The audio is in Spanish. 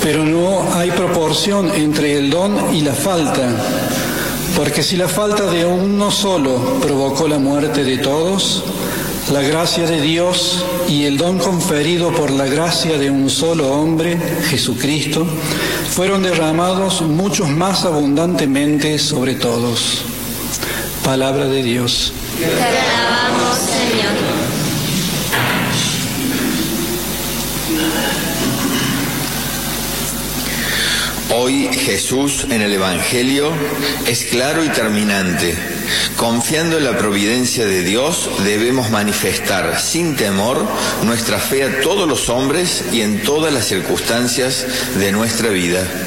Pero no hay proporción entre el don y la falta, porque si la falta de uno solo provocó la muerte de todos, la gracia de Dios y el don conferido por la gracia de un solo hombre, Jesucristo, fueron derramados muchos más abundantemente sobre todos. Palabra de Dios. Te alabamos, Señor. Hoy Jesús en el Evangelio es claro y terminante. Confiando en la providencia de Dios, debemos manifestar sin temor nuestra fe a todos los hombres y en todas las circunstancias de nuestra vida.